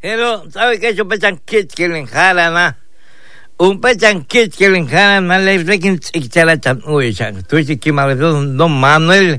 Pero, ¿sabe qué? Yo pechan kits que le enjaran, un pechan kits que le enjaran, le freaking ixchara chan, uy, chan, tú dices que me Don Manuel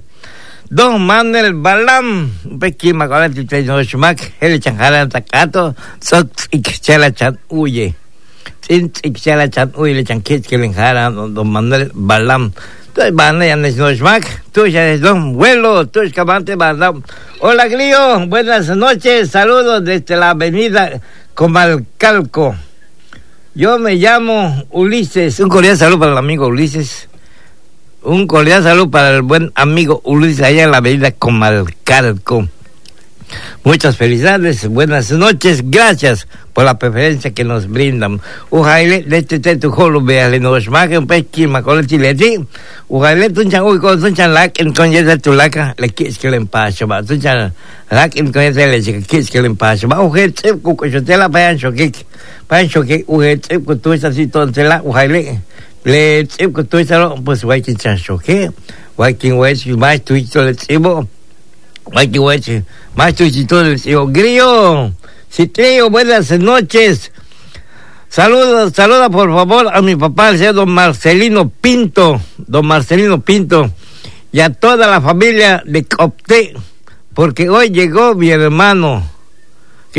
Balam, un pequín macolati, no schmack, el chanjaran tacato, so ixchara chan, uye. Sin ixchara chan, uy, le chan kits que le enjaran, Don Manuel Balam. Tú van a no schmack, tú ya eres don vuelo, tú es camante Balam. Hola, Grillo, buenas noches, saludos desde la avenida Comalcalco. Yo me llamo Ulises, un cordial saludo para el amigo Ulises. Un cordial saludo para el buen amigo Ulises allá en la avenida Comalcalco. Muchas felicidades, buenas noches, gracias por la preferencia que nos brindan. Ujaile, de este tu jolo, veale, nos maque un pequín, macoleti, leti. Ujaile, tunchan, uy, con tunchan lak, en conyeta tu laca, le quis que le empacho, va. Tunchan lak, en conyeta le quis que le empacho, va. Ujet, cucochotela, payan choquic, ujet, cutuisa, si tontela, ujaile, le, cutuisa, pues, guayquin chanchoque, guayquin huechi, más tuito, le chivo. Guayquin huechi. Maestro y todo el señor Grillo, Citrillo, buenas noches. Saluda por favor a mi papá, el señor don Marcelino Pinto, y a toda la familia de Copté, porque hoy llegó mi hermano